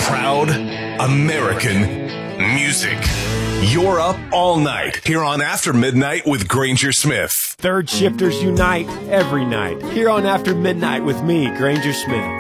Proud American music. You're up all night here on After Midnight with Granger Smith. Third shifters unite every night here on After Midnight with me, Granger Smith.